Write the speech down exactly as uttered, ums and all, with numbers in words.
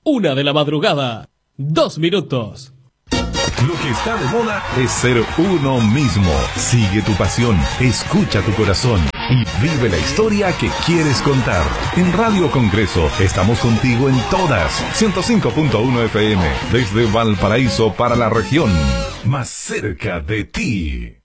Una de la madrugada, dos minutos. Lo que está de moda es ser uno mismo. Sigue tu pasión, escucha tu corazón y vive la historia que quieres contar. En Radio Congreso estamos contigo en todas. ciento cinco punto uno F M, desde Valparaíso para la región. Más cerca de ti.